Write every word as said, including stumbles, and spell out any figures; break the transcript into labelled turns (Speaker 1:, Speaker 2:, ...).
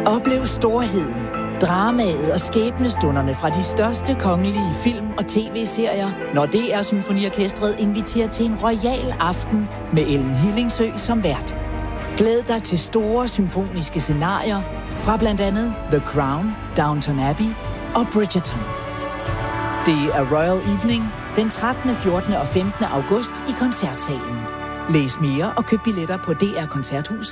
Speaker 1: Oplev storheden, dramaet og skæbnestunderne fra de største kongelige film- og tv-serier, når D R Symfoniorkestret inviterer til en royal aften med Ellen Hillingsø som vært. Glæd dig til store symfoniske scenarier fra blandt andet The Crown, Downton Abbey og Bridgerton. Det er Royal Evening den trettende, fjortende og femtende august i Koncertsalen. Læs mere og køb billetter på D R Koncerthus